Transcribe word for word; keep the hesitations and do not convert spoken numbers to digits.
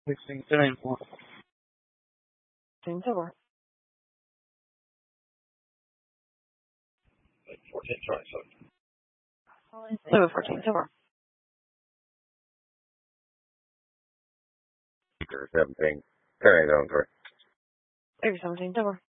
sixteen, ten, four. fourteen tower. fourteen, twenty-seven. Level fourteen tower. seventeen. Turn it on, correct. Level seventeen tower.